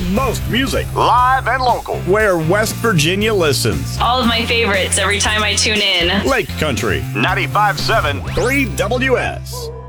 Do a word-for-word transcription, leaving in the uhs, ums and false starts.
most music, live and local, where West Virginia listens. All of my favorites every time I tune in. Lake Country, ninety-five point seven, three W S.